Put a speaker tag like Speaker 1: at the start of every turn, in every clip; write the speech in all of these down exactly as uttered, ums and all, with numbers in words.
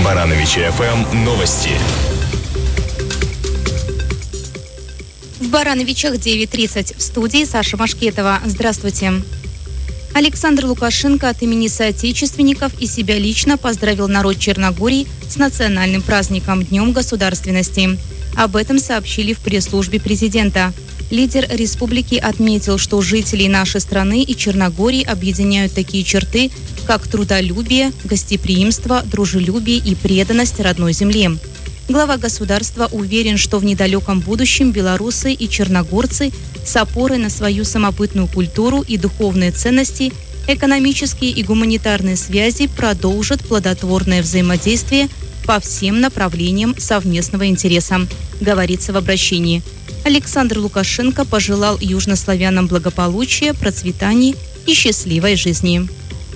Speaker 1: Барановичи эф эм новости.
Speaker 2: В Барановичах девять тридцать. В студии Саша Машкетова. Здравствуйте. Александр Лукашенко от имени соотечественников и себя лично поздравил народ Черногории с национальным праздником Днем государственности. Об этом сообщили в пресс-службе президента. Лидер республики отметил, что жителей нашей страны и Черногории объединяют такие черты, как трудолюбие, гостеприимство, дружелюбие и преданность родной земле. Глава государства уверен, что в недалеком будущем белорусы и черногорцы с опорой на свою самобытную культуру и духовные ценности, экономические и гуманитарные связи продолжат плодотворное взаимодействие по всем направлениям совместного интереса, говорится в обращении. Александр Лукашенко пожелал южнославянам благополучия, процветания и счастливой жизни.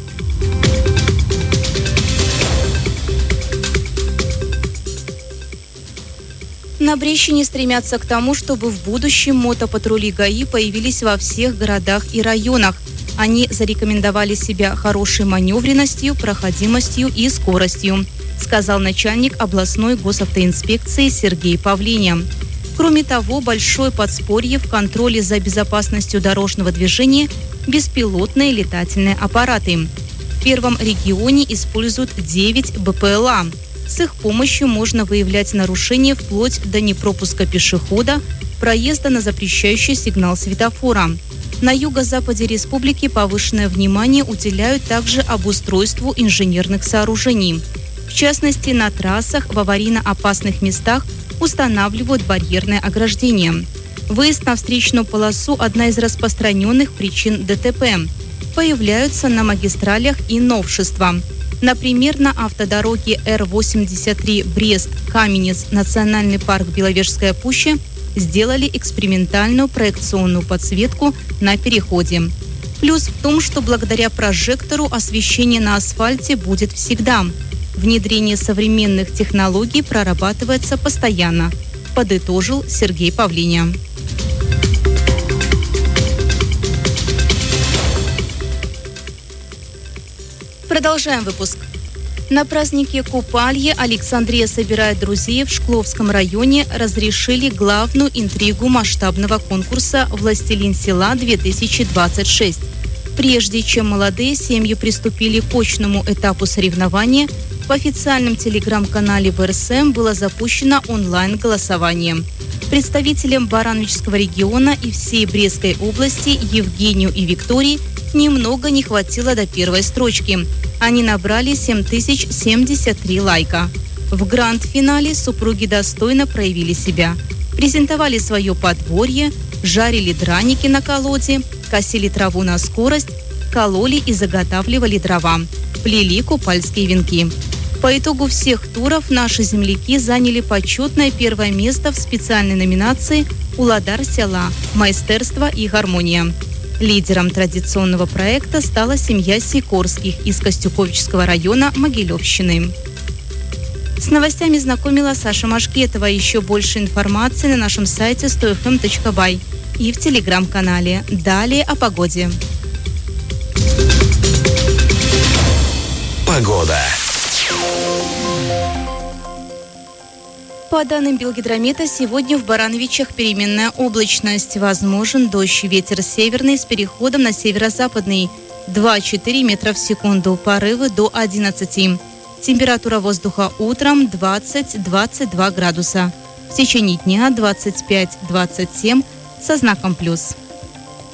Speaker 2: На Брещине стремятся к тому, чтобы в будущем мотопатрули ГАИ появились во всех городах и районах. Они зарекомендовали себя хорошей маневренностью, проходимостью и скоростью, сказал начальник областной госавтоинспекции Сергей Павлиня. Кроме того, большое подспорье в контроле за безопасностью дорожного движения – беспилотные летательные аппараты. В первом регионе используют девять бэ пэ эл а. С их помощью можно выявлять нарушения вплоть до непропуска пешехода, проезда на запрещающий сигнал светофора. На юго-западе республики повышенное внимание уделяют также обустройству инженерных сооружений. В частности, на трассах в аварийно-опасных местах устанавливают барьерное ограждение. Выезд на встречную полосу – одна из распространенных причин дэ тэ пэ. Появляются на магистралях и новшества. Например, на автодороге эр восемьдесят три Брест-Каменец, национальный парк Беловежская пуща, сделали экспериментальную проекционную подсветку на переходе. Плюс в том, что благодаря прожектору освещение на асфальте будет всегда. Внедрение современных технологий прорабатывается постоянно, подытожил Сергей Павлиня. Продолжаем выпуск. На празднике Купалье Александрия собирает друзей в Шкловском районе разрешили главную интригу масштабного конкурса «Властелин села-две тысячи двадцать шесть». Прежде чем молодые семьи приступили к очному этапу соревнования, в официальном телеграм-канале вэ эр эс эм было запущено онлайн-голосование. Представителям Барановичского региона и всей Брестской области Евгению и Виктории немного не хватило до первой строчки. Они набрали семь тысяч семьдесят три лайка. В гранд-финале супруги достойно проявили себя. Презентовали свое подворье, жарили драники на колоде, косили траву на скорость, кололи и заготавливали дрова, плели купальские венки. По итогу всех туров наши земляки заняли почетное первое место в специальной номинации «Уладар села. Майстерство и гармония». Лидером традиционного проекта стала семья Сикорских из Костюковичского района Могилевщины. С новостями знакомила Саша Машкетова. Еще больше информации на нашем сайте сто эф эм точка бай и в телеграм-канале. Далее о погоде.
Speaker 1: Погода.
Speaker 2: По данным Белгидромета, сегодня в Барановичах переменная облачность. Возможен дождь, ветер северный с переходом на северо-западный. два-четыре метра в секунду, порывы до одиннадцати. Температура воздуха утром двадцать-двадцать два градуса. В течение дня двадцать пять-двадцать семь со знаком плюс.